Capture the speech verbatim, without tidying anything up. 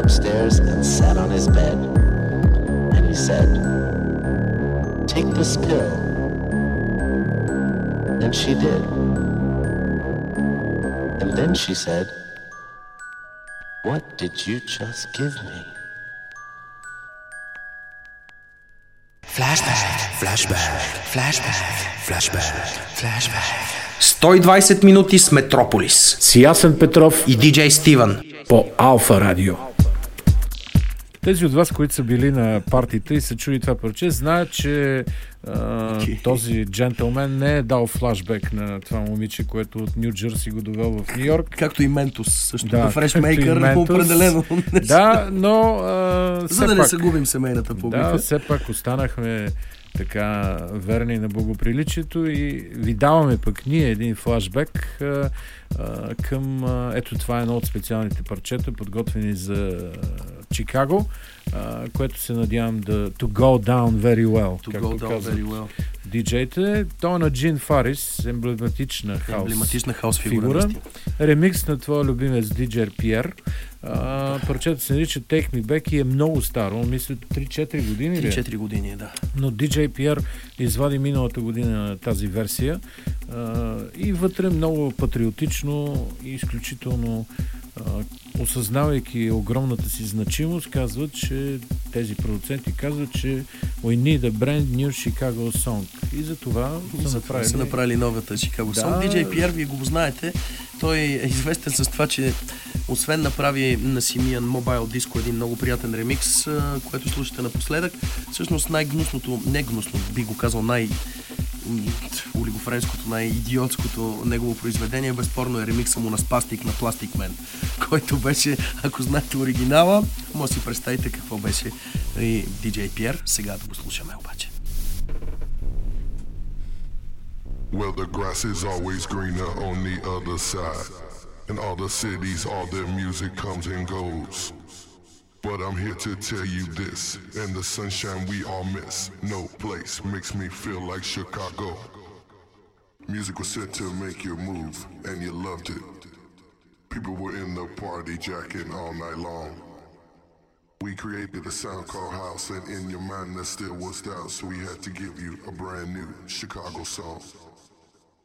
upstairs and sat on his bed. And he said, "Take this pill." And she did. And then she said, "What did you just give me?" Flashback, flashback, flashback, flashback, flashback. сто и двайсет минути с Метрополис. С Ясен Петров и диджей Стивън по Алфа Радио. Тези от вас, които са били на партита и са чули това парче, знаят, че а, okay. този джентълмен не е дал флашбек на това момиче, което от Ню Джерси го довел в Ню Йорк. Както и Ментос, също. Да, фрешмейкър, определено. Да, но а, за да не пак, се губим семейната публика. Да, все пак останахме така верни на богоприличието и ви даваме пък ние един флашбек а, а, към а, ето това е едно от специалните парчета, подготвени за Чикаго, а, което се надявам да to go down very well, to както go down very well. диджеите. То на Джин Фарис, емблематична хаус, емблематична хаус фигура, фигура. Ремикс на твоя любимец диджей Пиер. Uh, парчето се нарича Take Me Back и е много старо, мисля три-четири години. три-четири години, да. Но диджей Пиер извади миналата година тази версия uh, и вътре много патриотично и изключително uh, осъзнавайки огромната си значимост, казват, че тези продуценти казват, че we need a brand new Chicago song. И за това са направили... са направили новата Chicago да. Song. диджей Пиер, вие го знаете, той е известен с това, че освен направи на Симиан Mobile Disco един много приятен ремикс, което слушате напоследък, всъщност най-гнусното, не гнусно, би го казал най- олигофренското, най-идиотското негово произведение, безспорно е ремикса му на Spastic на Plastic Man, който беше, ако знаете оригинала, може да си представите какво беше и диджей Пиер. Сега да го слушаме обаче. Well, the grass is always greener on the other side. In all the cities, all their music comes and goes. But I'm here to tell you this, and the sunshine we all miss. No place makes me feel like Chicago. Music was set to make you move, and you loved it. People were in the party jacking all night long. We created a sound called house, and in your mind that still was out, so we had to give you a brand new Chicago song.